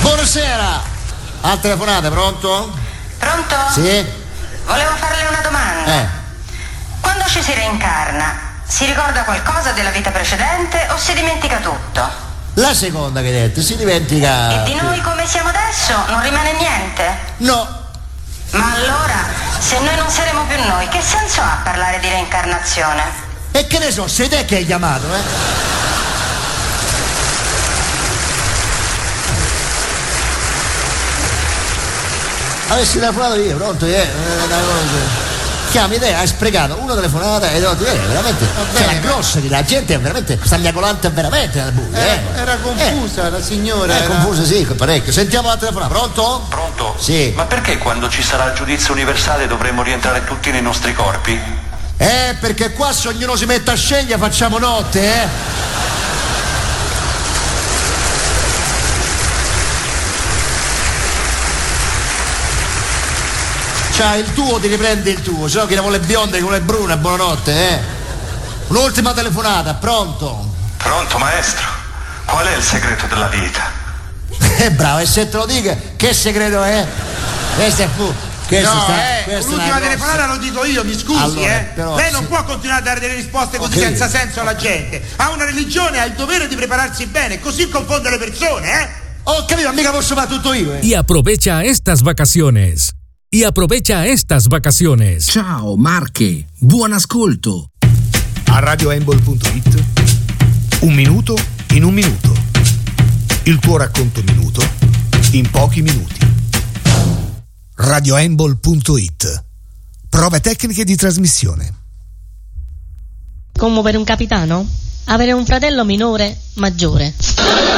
Buonasera. Ha telefonate, pronto? Pronto? Sì. Volevo farle una domanda. Quando ci si reincarna, si ricorda qualcosa della vita precedente o si dimentica tutto? La seconda che hai detto, si dimentica. E di noi come siamo adesso non rimane niente? No. Ma allora, se noi non saremo più noi, che senso ha parlare di reincarnazione? E che ne so, sei te che hai chiamato, Avessi telefonato io, pronto? Chiami te, hai sprecato una telefonata e veramente. C'è la grossa di la gente, veramente. Sta miacolante veramente nel buio. Era confusa la signora. Era confusa, sì, parecchio. Sentiamo la telefonata, pronto? Pronto? Sì. Ma perché quando ci sarà il giudizio universale dovremmo rientrare tutti nei nostri corpi? Perché qua se ognuno si mette a scegliere facciamo notte, C'hai il tuo, ti riprendi il tuo, se no chi ne vuole bionde, chi vuole bruna, buonanotte, Un'ultima telefonata, pronto? Pronto, maestro? Qual è il segreto della vita? Bravo, e se te lo dico, che segreto è? Questo è l'ultima telefonata lo dico io, mi scusi, allora, però, lei non può continuare a dare delle risposte così senza senso alla gente. Ha una religione, ha il dovere di prepararsi bene, così confonde le persone, Ho capito, mica posso fare tutto io, Y aprovecha estas vacaciones. Ciao Marche, buon ascolto. A radioembol.it un minuto in un minuto. Il tuo racconto minuto in pochi minuti. radioembol.it. Prove tecniche di trasmissione. Come per un capitano? Avere un fratello minore maggiore.